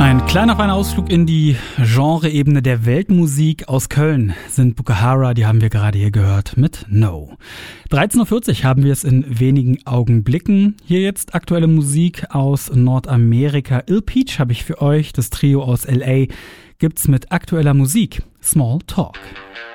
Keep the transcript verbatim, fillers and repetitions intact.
Ein kleiner feiner Ausflug in die Genreebene der Weltmusik. Aus Köln sind Bukahara, die haben wir gerade hier gehört mit No. dreizehn Uhr vierzig haben wir es in wenigen Augenblicken. Hier jetzt aktuelle Musik aus Nordamerika. Ill Peach habe ich für euch, das Trio aus L A gibt's mit aktueller Musik. Small Talk.